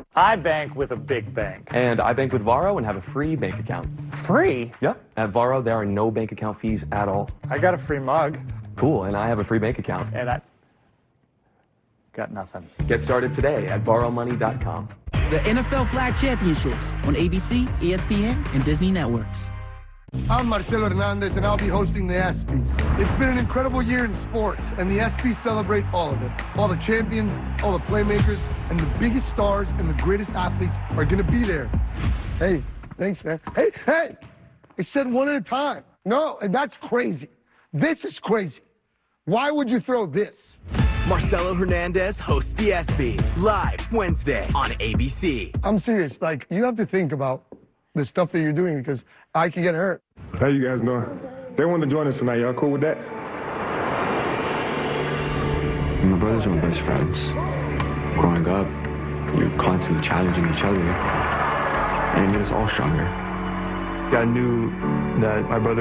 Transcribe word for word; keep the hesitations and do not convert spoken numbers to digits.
I bank with a big bank. And I bank with Varo and have a free bank account. Free? Yep. At Varo, there are no bank account fees at all. I got a free mug. Cool, and I have a free bank account. And I got nothing. Get started today at borrow money dot com. The N F L Flag Championships on A B C, E S P N, and Disney Networks. I'm Marcelo Hernandez, and I'll be hosting the ESPYs. It's been an incredible year in sports, and the ESPYs celebrate all of it. All the champions, all the playmakers, and the biggest stars and the greatest athletes are going to be there. Hey, thanks, man. Hey, hey! I said one at a time. No, and that's crazy. This is crazy. Why would you throw this? Marcelo Hernandez hosts the ESPYs live Wednesday on A B C. I'm serious. Like, you have to think about the stuff that you're doing because I can get hurt. How you guys doing? They want to join us tonight. Y'all cool with that? My brothers are my best friends. Growing up, you're constantly challenging each other, and it made us all stronger. I knew that my brother